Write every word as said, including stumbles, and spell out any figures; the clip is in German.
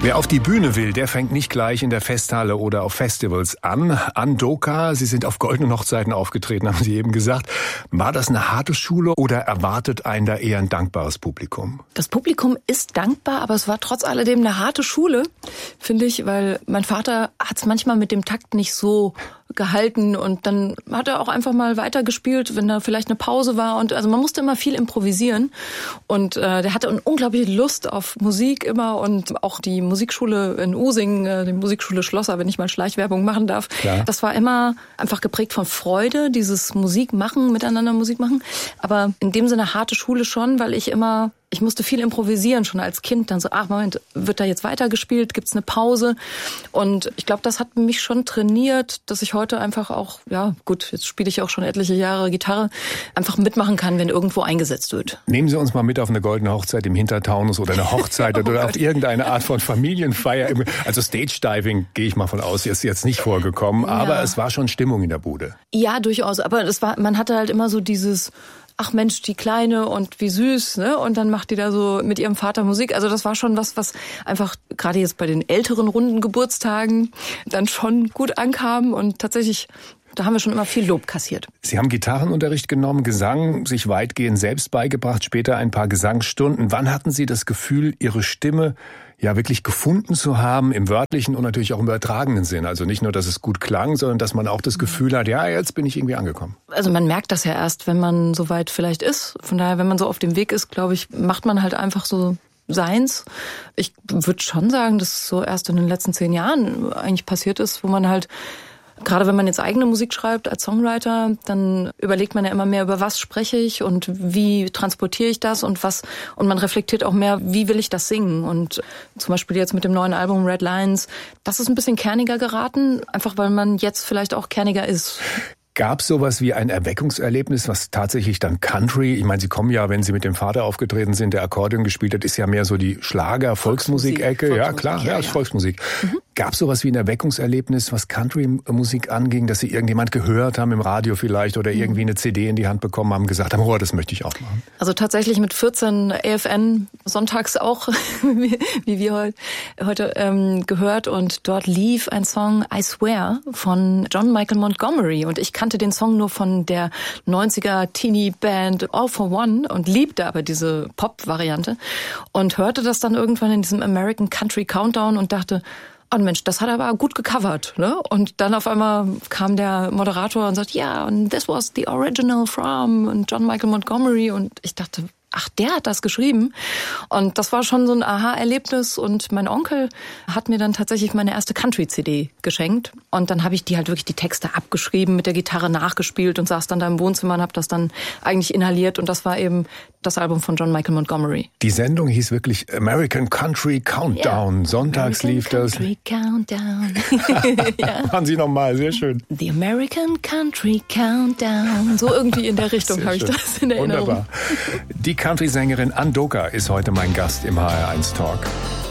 Wer auf die Bühne will, der fängt nicht gleich in der Festhalle oder auf Festivals an. An Doka, Sie sind auf goldenen Hochzeiten aufgetreten, haben Sie eben gesagt. War das eine harte Schule oder erwartet einen da eher ein dankbares Publikum? Das Publikum ist dankbar, aber es war trotz alledem eine harte Schule, finde ich, weil mein Vater hat es manchmal mit dem Takt nicht so gehalten und dann hat er auch einfach mal weitergespielt, wenn da vielleicht eine Pause war und also man musste immer viel improvisieren und äh, der hatte eine unglaubliche Lust auf Musik immer und auch die Musikschule in Using, äh, die Musikschule Schlosser, wenn ich mal Schleichwerbung machen darf, Klar. Das war immer einfach geprägt von Freude, dieses Musik machen, miteinander Musik machen, aber in dem Sinne harte Schule schon, weil ich immer Ich musste viel improvisieren, schon als Kind. Dann so, ach Moment, wird da jetzt weitergespielt? Gibt's eine Pause? Und ich glaube, das hat mich schon trainiert, dass ich heute einfach auch, ja gut, jetzt spiele ich auch schon etliche Jahre Gitarre, einfach mitmachen kann, wenn irgendwo eingesetzt wird. Nehmen Sie uns mal mit auf eine goldene Hochzeit im Hintertaunus oder eine Hochzeit oh oder auf irgendeine Art von Familienfeier. Also Stage-Diving, gehe ich mal von aus, ist jetzt nicht vorgekommen. Ja. Aber es war schon Stimmung in der Bude. Ja, durchaus. Aber es war, man hatte halt immer so dieses... ach Mensch, die Kleine und wie süß, ne? Und dann macht die da so mit ihrem Vater Musik. Also das war schon was, was einfach gerade jetzt bei den älteren runden Geburtstagen dann schon gut ankam und tatsächlich, da haben wir schon immer viel Lob kassiert. Sie haben Gitarrenunterricht genommen, Gesang, sich weitgehend selbst beigebracht, später ein paar Gesangsstunden. Wann hatten Sie das Gefühl, Ihre Stimme ja wirklich gefunden zu haben, im wörtlichen und natürlich auch im übertragenen Sinn? Also nicht nur, dass es gut klang, sondern dass man auch das Gefühl hat, ja, jetzt bin ich irgendwie angekommen. Also man merkt das ja erst, wenn man so weit vielleicht ist. Von daher, wenn man so auf dem Weg ist, glaube ich, macht man halt einfach so seins. Ich würde schon sagen, dass es so erst in den letzten zehn Jahren eigentlich passiert ist, wo man halt gerade wenn man jetzt eigene Musik schreibt als Songwriter, dann überlegt man ja immer mehr, über was spreche ich und wie transportiere ich das und was, und man reflektiert auch mehr, wie will ich das singen. Und zum Beispiel jetzt mit dem neuen Album Red Lines, das ist ein bisschen kerniger geraten, einfach weil man jetzt vielleicht auch kerniger ist. Gab es sowas wie ein Erweckungserlebnis, was tatsächlich dann Country, ich meine, Sie kommen ja, wenn Sie mit dem Vater aufgetreten sind, der Akkordeon gespielt hat, ist ja mehr so die Schlager-Volksmusik-Ecke. Ja, klar, ja, ist Volksmusik. Mhm. Gab es sowas wie ein Erweckungserlebnis, was Country-Musik anging, dass Sie irgendjemand gehört haben im Radio vielleicht oder irgendwie eine C D in die Hand bekommen haben, gesagt haben, oh, das möchte ich auch machen? Also tatsächlich mit vierzehn A F N sonntags auch, wie wir heute, heute ähm, gehört, und dort lief ein Song I Swear von John Michael Montgomery und ich kannte den Song nur von der neunziger Teenie-Band All for One und liebte aber diese Pop-Variante und hörte das dann irgendwann in diesem American Country Countdown und dachte, oh Mensch, das hat er aber gut gecovert, ne? Und dann auf einmal kam der Moderator und sagt, ja, und this was the original from John Michael Montgomery, und ich dachte, ach, der hat das geschrieben. Und das war schon so ein Aha-Erlebnis. Und mein Onkel hat mir dann tatsächlich meine erste Country-C D geschenkt. Und dann habe ich die halt wirklich die Texte abgeschrieben, mit der Gitarre nachgespielt und saß dann da im Wohnzimmer und habe das dann eigentlich inhaliert. Und das war eben das Album von John Michael Montgomery. Die Sendung hieß wirklich American Country Countdown. Ja. Sonntags American lief das. Country Countdown. Ja. Machen Sie nochmal, sehr schön. The American Country Countdown. So irgendwie in der Richtung habe ich das in Erinnerung. Wunderbar. Die Country-Sängerin An Doka ist heute mein Gast im H R eins Talk.